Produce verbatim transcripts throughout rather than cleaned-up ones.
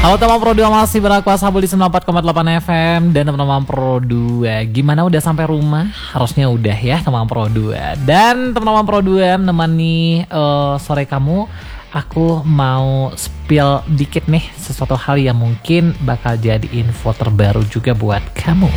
Halo teman Pro dua, masih berlaku Sabul di sembilan puluh empat koma delapan F M. Dan teman-teman Pro dua, gimana udah sampai rumah? Harusnya udah ya teman Pro dua. Dan teman-teman Pro dua menemani uh, sore kamu, aku mau spill dikit nih sesuatu hal yang mungkin bakal jadi info terbaru juga buat kamu.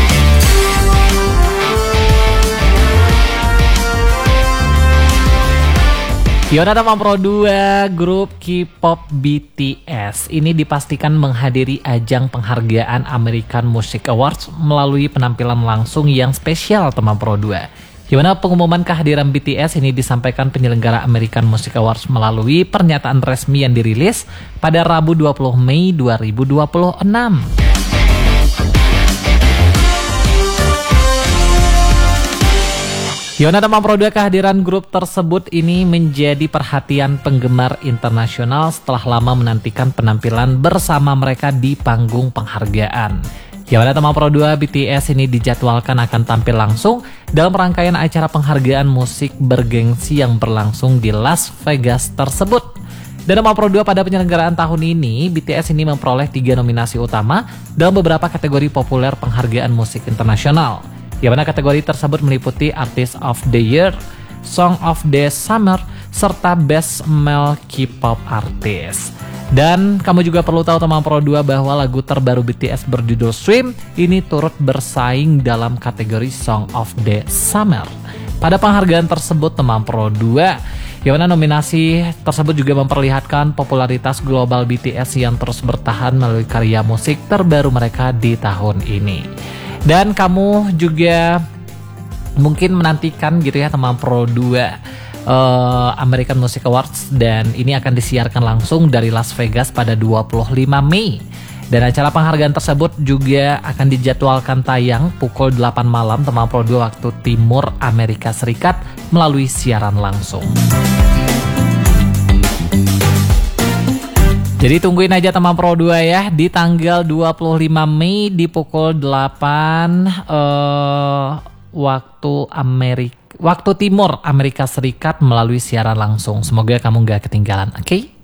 Yona teman Pro dua, grup K-pop B T S ini dipastikan menghadiri ajang penghargaan American Music Awards melalui penampilan langsung yang spesial teman Pro dua. Yona pengumuman kehadiran B T S ini disampaikan penyelenggara American Music Awards melalui pernyataan resmi yang dirilis pada Rabu dua puluh Mei dua ribu dua puluh enam. Yona teman Pro dua, kehadiran grup tersebut ini menjadi perhatian penggemar internasional setelah lama menantikan penampilan bersama mereka di panggung penghargaan. Yona teman Pro dua, B T S ini dijadwalkan akan tampil langsung dalam rangkaian acara penghargaan musik bergengsi yang berlangsung di Las Vegas tersebut. Dan teman Pro dua, pada penyelenggaraan tahun ini, B T S ini memperoleh tiga nominasi utama dalam beberapa kategori populer penghargaan musik internasional. Di mana kategori tersebut meliputi Artist of the Year, Song of the Summer, serta Best Male K-pop Artist. Dan kamu juga perlu tahu teman Pro dua bahwa lagu terbaru B T S berjudul Swim ini turut bersaing dalam kategori Song of the Summer. Pada penghargaan tersebut teman Pro dua, yang mana nominasi tersebut juga memperlihatkan popularitas global B T S yang terus bertahan melalui karya musik terbaru mereka di tahun ini. Dan kamu juga mungkin menantikan gitu ya teman Pro dua, uh, American Music Awards, dan ini akan disiarkan langsung dari Las Vegas pada dua puluh lima Mei. Dan acara penghargaan tersebut juga akan dijadwalkan tayang pukul delapan malam teman Pro dua waktu Timur Amerika Serikat melalui siaran langsung. Jadi tungguin aja teman Pro dua ya, di tanggal dua puluh lima Mei di pukul delapan uh, waktu Amerika, waktu Timur Amerika Serikat melalui siaran langsung. Semoga kamu gak ketinggalan, oke? Okay?